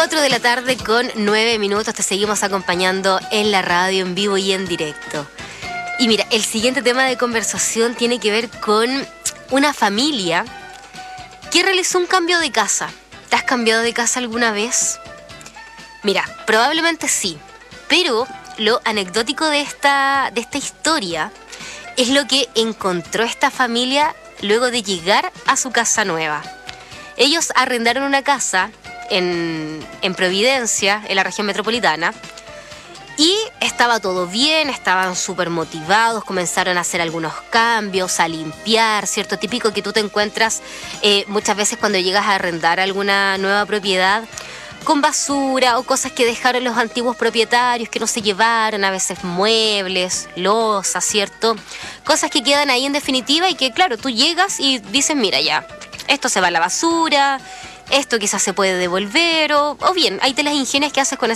4 de la tarde con 9 minutos, te seguimos acompañando en la radio, en vivo y en directo. Y mira, el siguiente tema de conversación tiene que ver con una familia que realizó un cambio de casa. ¿Te has cambiado de casa alguna vez? Mira, probablemente sí, pero lo anecdótico de esta historia es lo que encontró esta familia luego de llegar a su casa nueva. Ellos arrendaron una casa en Providencia, en la región metropolitana, y estaba todo bien, estaban súper motivados, comenzaron a hacer algunos cambios, a limpiar, ¿cierto? Típico que tú te encuentras muchas veces cuando llegas a arrendar alguna nueva propiedad, con basura o cosas que dejaron los antiguos propietarios que no se llevaron, a veces muebles, losas, ¿cierto? Cosas que quedan ahí en definitiva y que, claro, tú llegas y dices, mira ya, esto se va a la basura, esto quizás se puede devolver, o bien, ahí te las ingenias que haces con